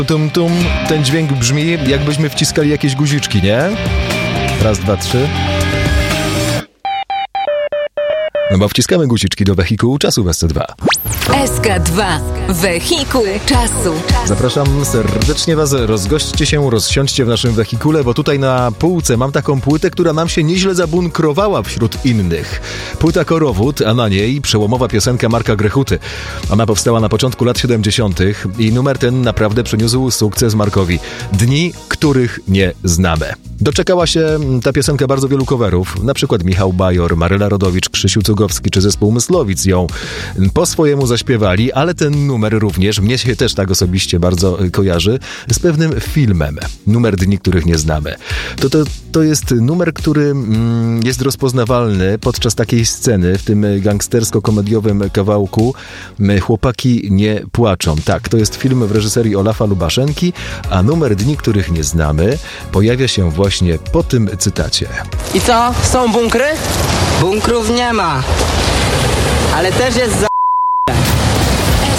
Tum, tum. Ten dźwięk brzmi, jakbyśmy wciskali jakieś guziczki, nie? Raz, dwa, trzy. No bo wciskamy guziczki do wehikułu czasu w SC2. SK2. Wehikuł czasu. Zapraszam serdecznie Was, rozgośćcie się, rozsiądźcie w naszym wehikule, bo tutaj na półce mam taką płytę, która nam się nieźle zabunkrowała wśród innych. Płyta Korowód, a na niej przełomowa piosenka Marka Grechuty. Ona powstała na początku lat 70. i numer ten naprawdę przyniósł sukces Markowi. Dni, których nie znamy. Doczekała się ta piosenka bardzo wielu coverów, na przykład Michał Bajor, Maryla Rodowicz, Krzysiu Cugowski czy zespół Myslowic ją po swojemu zaśpiewali, ale ten numer również, mnie się też tak osobiście bardzo kojarzy, z pewnym filmem. Numer Dni, których nie znamy. To jest numer, który jest rozpoznawalny podczas takiej sceny w tym gangstersko-komediowym kawałku Chłopaki nie płaczą. Tak, to jest film w reżyserii Olafa Lubaszenki, a numer Dni, których nie znamy pojawia się właśnie po tym cytacie. I co? Są bunkry? Bunkrów nie ma. Ale też jest